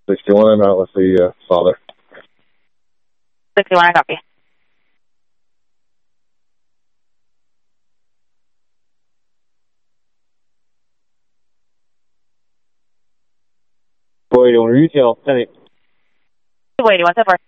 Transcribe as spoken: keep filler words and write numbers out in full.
sixty-one, I'm out with the uh, father. sixty-one, I copy. four eighty-one retail, ten eight. two eighty-one, so far.